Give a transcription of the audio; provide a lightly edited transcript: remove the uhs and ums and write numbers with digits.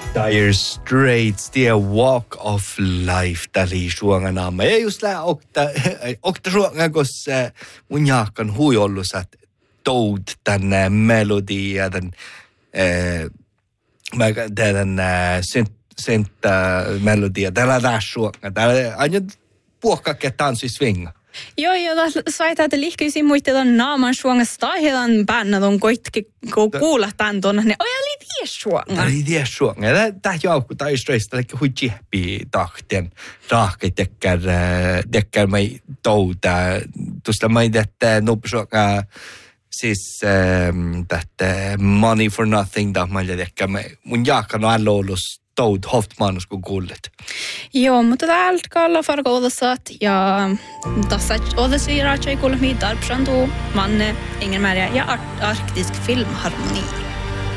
Dire Straits, det Walk of Life täli suonganaamme. Ja just lää okta suongan, mun jaakan huiollusat toud tän melodia, tän melodia, täällä taas suongan. Täällä aina puhkakke tanssisvinga. Joo, svaitaa, että lihkyisi muistetaan naaman suongasta heidän bännät on koitki kuulla tämän tuonne. Ne oli tiessuonga. Oli tiessuonga. Tämä joukko Dire Straits tällä hui jihpi tahtien rahke tekkär mei touta. Tuosta mei tätä nopsuonga siis tätä Money for Nothing da mei tekkär mei. Mun jaakan on allolus toud hoftmanus kun kuullet. Joo, mutta täältä kalla farkoudasat ja tässä odasi ratsai kuulemi darpsantu manne ingen märja ja arktisk filmharmoni.